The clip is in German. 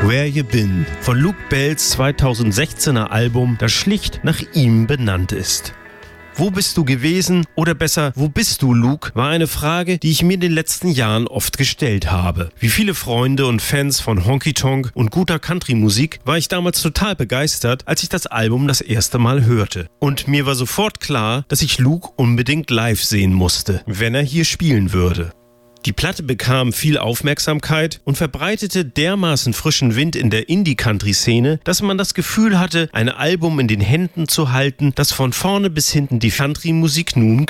Where You Been von Luke Bells 2016er Album, das schlicht nach ihm benannt ist. Wo bist du gewesen oder besser, wo bist du, Luke, war eine Frage, die ich mir in den letzten Jahren oft gestellt habe. Wie viele Freunde und Fans von Honky Tonk und guter Country-Musik war ich damals total begeistert, als ich das Album das erste Mal hörte. Und mir war sofort klar, dass ich Luke unbedingt live sehen musste, wenn er hier spielen würde. Die Platte bekam viel Aufmerksamkeit und verbreitete dermaßen frischen Wind in der Indie-Country-Szene, dass man das Gefühl hatte, ein Album in den Händen zu halten, das von vorne bis hinten die Country-Musik nun